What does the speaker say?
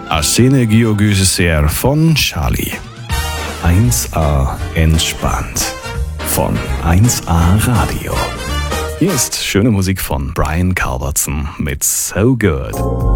Arsene Giogyser von Charlie. 1A entspannt von 1A Radio. Hier ist schöne Musik von Brian Culbertson mit So Good.